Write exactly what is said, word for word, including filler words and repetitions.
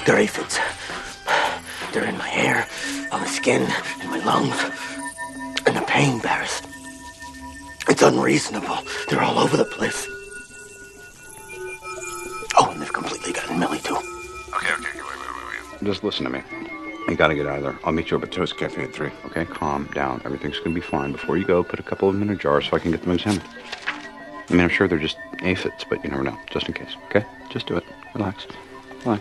They're aphids. They're in my hair, on my skin, in my lungs. And the pain, Barris. It's unreasonable. They're all over the place. Oh, and they've completely gotten Millie, too. Okay, okay, okay, wait, wait, wait, wait. Just listen to me. You gotta get out of there. I'll meet you up at Toast Cafe at three. Okay, calm down. Everything's gonna be fine. Before you go, put a couple of them in a jar so I can get them examined. I mean, I'm sure they're just aphids, but you never know. Just in case, okay? Just do it. Relax. Relax.